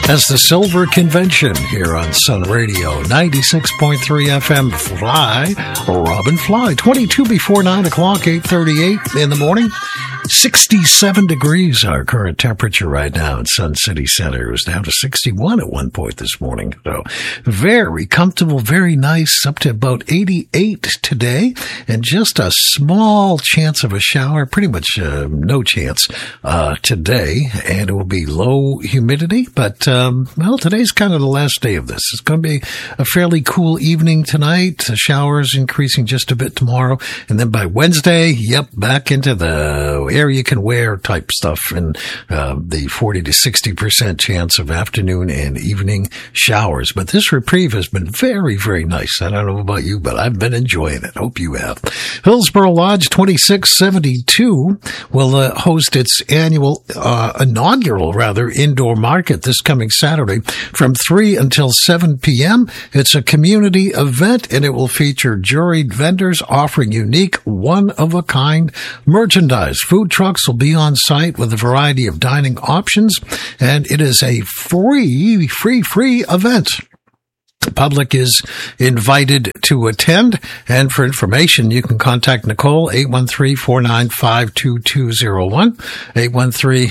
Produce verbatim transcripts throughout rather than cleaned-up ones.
as the Silver Convention here on Sun Radio, ninety-six point three F M. Fly, Robin Fly, twenty-two before nine o'clock, eight thirty-eight in the morning. sixty-seven degrees our current temperature right now in Sun City Center. It was down to sixty-one at one point this morning. So very comfortable, very nice, up to about eighty-eight today, and just a small chance of a shower, pretty much uh, no chance uh, today, and it will be low humidity. But, um, well, today's kind of the last day of this. It's going to be a fairly cool evening tonight, the showers increasing just a bit tomorrow, and then by Wednesday, yep, back into the air you can wear type stuff, and uh, the forty to sixty percent chance of afternoon and evening showers. But this reprieve has been very, very nice. I don't know about you, but I've been enjoying it. Hope you have. Hillsborough Lodge twenty-six seventy-two will uh, host its annual, uh, inaugural rather, indoor market this coming Saturday from three until seven p.m. It's a community event, and it will feature juried vendors offering unique, one-of-a-kind merchandise. Food trucks will be on site with a variety of dining options, and it is a free, free, free event. The public is invited to attend, and for information, you can contact Nicole, eight one three, four nine five, two two zero one, eight one three,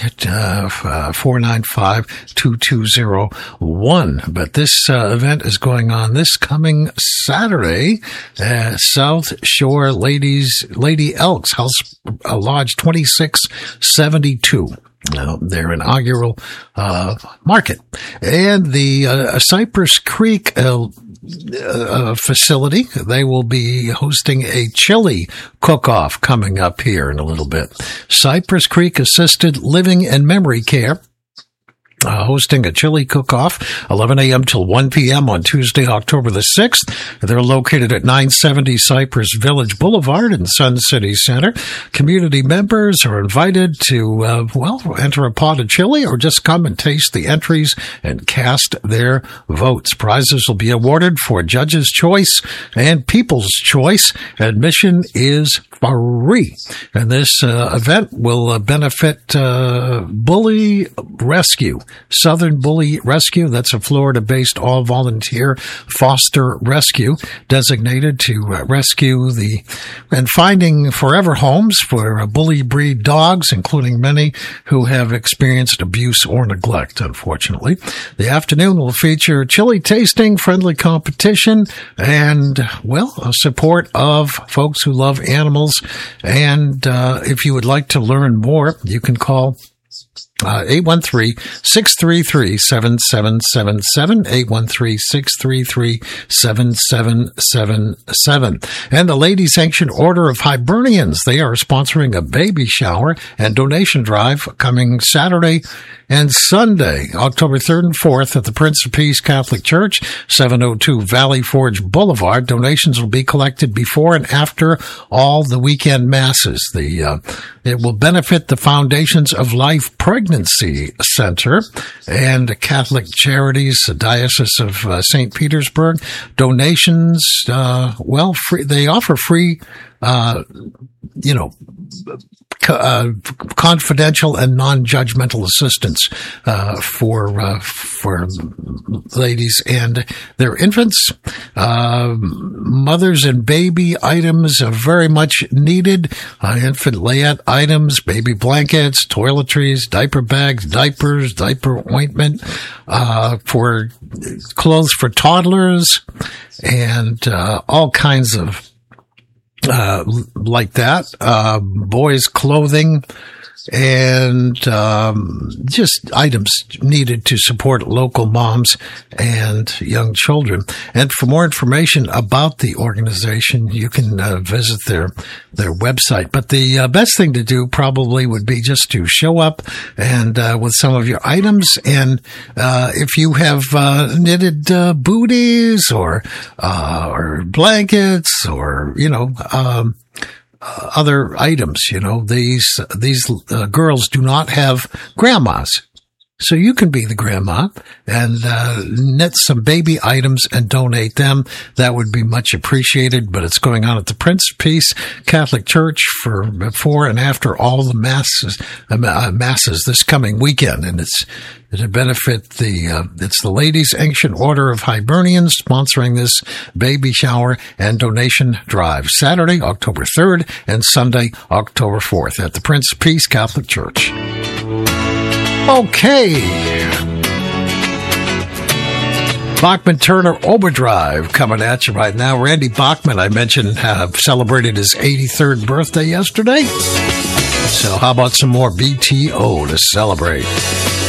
four nine five, two two zero one. But this uh, event is going on this coming Saturday at South Shore Ladies, Lady Elks House uh, Lodge twenty-six seventy-two. Uh, their inaugural uh, market. And the uh, Cypress Creek uh, uh, facility, they will be hosting a chili cook-off coming up here in a little bit. Cypress Creek Assisted Living and Memory Care, Uh, hosting a chili cook-off, eleven a.m. till one p.m. on Tuesday, October the sixth. They're located at nine seventy Cypress Village Boulevard in Sun City Center. Community members are invited to, uh, well, enter a pot of chili or just come and taste the entries and cast their votes. Prizes will be awarded for Judge's Choice and People's Choice. Admission is free. And this uh, event will uh, benefit uh, Bully Rescue. Southern Bully Rescue, that's a Florida-based all-volunteer foster rescue designated to uh, rescue the and finding forever homes for uh, bully breed dogs, including many who have experienced abuse or neglect, unfortunately. The afternoon will feature chili tasting, friendly competition, and, well, a support of folks who love animals. And uh, if you would like to learn more, you can call Uh, eight one three, six three three, seven seven seven seven, eight one three, six three three, seven seven seven seven. And the Ladies Ancient Order of Hibernians, they are sponsoring a baby shower and donation drive coming Saturday and Sunday, October third and fourth at the Prince of Peace Catholic Church, seven oh two Valley Forge Boulevard. Donations will be collected before and after all the weekend masses. The uh, it will benefit the Foundations of Life Pregnancy Center and Catholic Charities, the Diocese of uh, Saint Petersburg. Donations, uh, well, free, they offer free, uh, you know, Uh, confidential and non-judgmental assistance uh, for uh, for ladies and their infants. Uh, mothers and baby items are very much needed. Uh, infant layette items, baby blankets, toiletries, diaper bags, diapers, diaper ointment, uh, for clothes for toddlers, and uh, all kinds of Uh, like that, uh, boys' clothing, and um, just items needed to support local moms and young children. And for more information about the organization, you can uh, visit their their website. But the uh, best thing to do probably would be just to show up and uh, with some of your items. And uh, if you have uh, knitted uh, booties or uh, or blankets or you know. Um, Uh, other items, you know, these, these uh, girls do not have grandmas. So you can be the grandma and uh, knit some baby items and donate them. That would be much appreciated. But it's going on at the Prince of Peace Catholic Church for before and after all the masses, uh, masses this coming weekend, and it's to benefit the uh, it's the Ladies Ancient Order of Hibernians sponsoring this baby shower and donation drive. Saturday, October third, and Sunday, October fourth, at the Prince of Peace Catholic Church. Okay. Bachman Turner Overdrive coming at you right now. Randy Bachman, I mentioned, uh, celebrated his eighty-third birthday yesterday. So how about some more B T O to celebrate?